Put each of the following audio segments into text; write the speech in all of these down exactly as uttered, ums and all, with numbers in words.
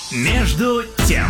Между тем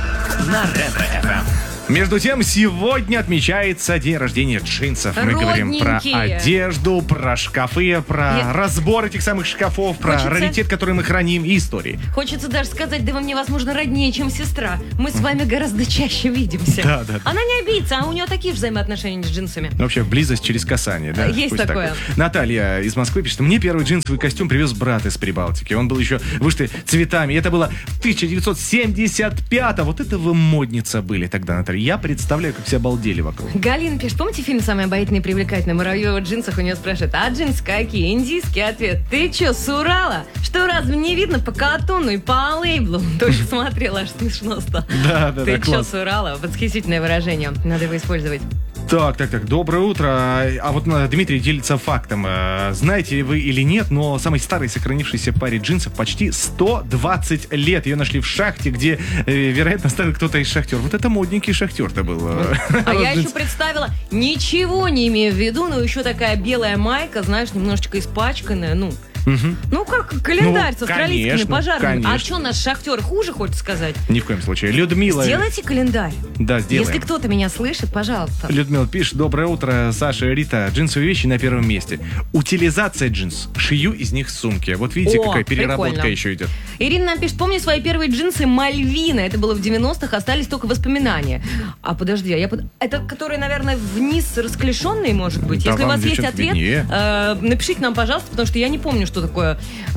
на Ретро-эф эм. Между тем, сегодня отмечается день рождения джинсов. Мы говорим про одежду, про шкафы, про Я... разбор этих самых шкафов, про Хочется... раритет, который мы храним, и истории. Хочется даже сказать, да вы мне, возможно, роднее, чем сестра. Мы с вами гораздо чаще видимся. Да, да. Она не обидится, а у нее такие же взаимоотношения с джинсами. Ну, вообще, близость через касание, да? Есть Пусть такое. Так. Наталья из Москвы пишет, мне первый джинсовый костюм привез брат из Прибалтики. Он был еще вышитый цветами. И это было в тысяча девятьсот семьдесят пятом. Вот это вы модница были тогда, Наталья. Я представляю, как все обалдели вокруг. Галина пишет, помните фильм «Самый обаятельный и привлекательный»? Муравьева в джинсах у нее спрашивает, а джинсы какие? Индийский ответ. Ты че, с Урала? Что, разве не видно по картону и по лейблу? Тоже смотрела, аж смешно стало. Да, да, да, Ты че, с Урала? Восхитительное выражение. Надо его использовать. Так, так, так, доброе утро. А вот Дмитрий делится фактом. Знаете ли вы или нет, но самой старой сохранившейся паре джинсов почти сто двадцать лет. Ее нашли в шахте, где, вероятно, ставил кто-то из шахтеров. Вот это модненький шахтер-то был. А я еще представила, ничего не имею в виду, но еще такая белая майка, знаешь, немножечко испачканная, ну... Угу. Ну, как календарь ну, с австралийскими конечно, пожарами. Конечно. А что, наш шахтер хуже, хочешь сказать? Ни в коем случае. Людмила... Сделайте календарь. Да, сделаем. Если кто-то меня слышит, пожалуйста. Людмила пишет, доброе утро, Саша и Рита. Джинсовые вещи на первом месте. Утилизация джинс. Шью из них сумки. Вот видите, О, какая переработка прикольно. Еще идет. Ирина нам пишет, помню свои первые джинсы Мальвина. Это было в девяностых, остались только воспоминания. А подожди, а я под... это которые, наверное, вниз расклешенные, может быть? Да, Если у вас есть ответ, э, напишите нам, пожалуйста, потому что я не помню, что такое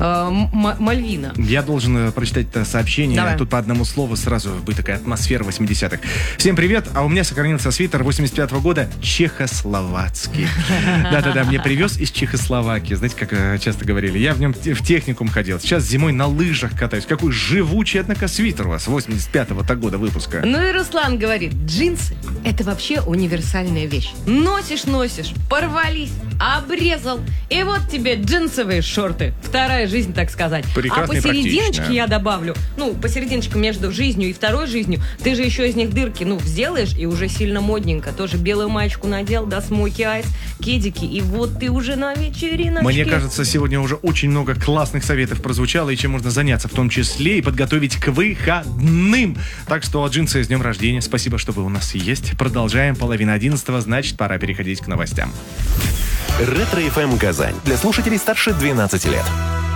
Мальвина. Я должен прочитать это сообщение. Давай. Тут по одному слову сразу будет такая атмосфера восьмидесятых. Всем привет, а у меня сохранился свитер восемьдесят пятого года чехословацкий. Да-да-да, мне привез из Чехословакии. Знаете, как часто говорили, я в нем в техникум ходил. Сейчас зимой на лыжах катаюсь. Какой живучий, однако, свитер у вас восемьдесят пятого-то года выпуска. Ну и Руслан говорит, джинсы — это вообще универсальная вещь. Носишь, носишь, порвались, обрезал, и вот тебе джинсовые шорты. Вторая жизнь, так сказать. Прекрасно а посерединочке практично. Я добавлю, ну, посерединочке между жизнью и второй жизнью, ты же еще из них дырки, ну, сделаешь, и уже сильно модненько. Тоже белую маечку надел, да, смоки айс, кедики, и вот ты уже на вечериночке. Мне кажется, сегодня уже очень много классных советов прозвучало, и чем можно заняться, в том числе и подготовить к выходным. Так что джинсы с днем рождения. Спасибо, что вы у нас есть. Продолжаем. Половина одиннадцатого, значит, пора переходить к новостям. Ретро-эф эм Казань. Для слушателей старше двенадцати лет.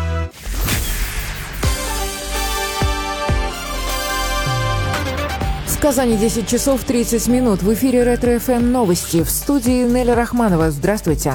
В Казани десять часов тридцать минут. В эфире Ретро-эф эм новости. В студии Неля Рахманова. Здравствуйте.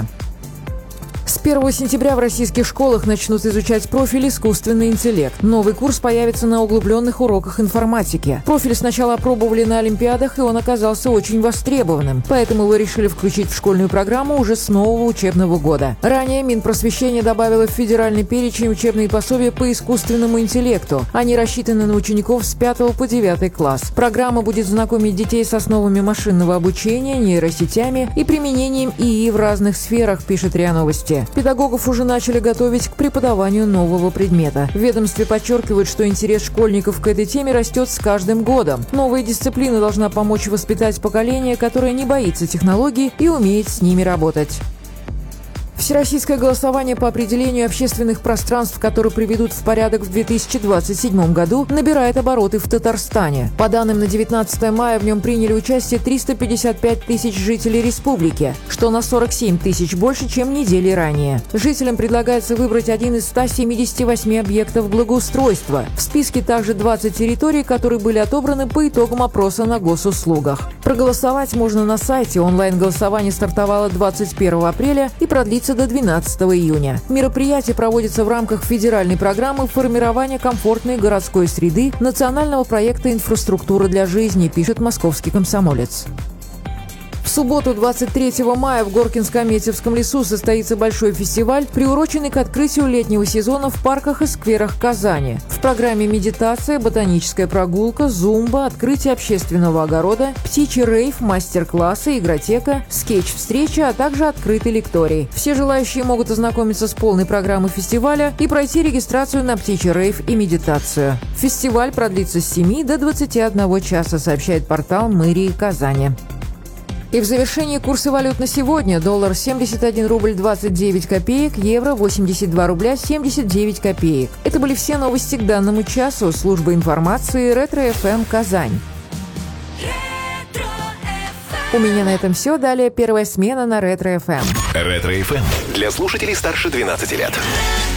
С первого сентября в российских школах начнут изучать профиль «Искусственный интеллект». Новый курс появится на углубленных уроках информатики. Профиль сначала опробовали на олимпиадах, и он оказался очень востребованным. Поэтому его решили включить в школьную программу уже с нового учебного года. Ранее Минпросвещение добавило в федеральный перечень учебные пособия по искусственному интеллекту. Они рассчитаны на учеников с пятого по девятый класс. Программа будет знакомить детей с основами машинного обучения, нейросетями и применением ИИ в разных сферах, пишет РИА Новости. Педагогов уже начали готовить к преподаванию нового предмета. В ведомстве подчеркивают, что интерес школьников к этой теме растет с каждым годом. Новая дисциплина должна помочь воспитать поколение, которое не боится технологий и умеет с ними работать. Всероссийское голосование по определению общественных пространств, которые приведут в порядок в две тысячи двадцать седьмом году, набирает обороты в Татарстане. По данным на девятнадцатое мая в нем приняли участие триста пятьдесят пять тысяч жителей республики, что на сорок семь тысяч больше, чем недели ранее. Жителям предлагается выбрать один из ста семидесяти восьми объектов благоустройства. В списке также двадцать территорий, которые были отобраны по итогам опроса на госуслугах. Проголосовать можно на сайте. Онлайн-голосование стартовало двадцать первого апреля и продлится до двенадцатого июня. Мероприятие проводится в рамках федеральной программы формирования комфортной городской среды национального проекта «Инфраструктура для жизни», пишет «Московский комсомолец». В субботу, двадцать третьего мая, в Горкинско-Метьевском лесу состоится большой фестиваль, приуроченный к открытию летнего сезона в парках и скверах Казани. В программе медитация, ботаническая прогулка, зумба, открытие общественного огорода, птичий рейв, мастер-классы, игротека, скетч-встреча, а также открытый лекторий. Все желающие могут ознакомиться с полной программой фестиваля и пройти регистрацию на птичий рейв и медитацию. Фестиваль продлится с семи до двадцати одного часа, сообщает портал мэрии Казани. И в завершении курсы валют на сегодня. Доллар семьдесят один рубль двадцать девять копеек, евро восемьдесят два рубля семьдесят девять копеек. Это были все новости к данному часу. Служба информации Ретро-эф эм Казань. У меня на этом все. Далее первая смена на Ретро-эф эм. Ретро-эф эм для слушателей старше двенадцати лет.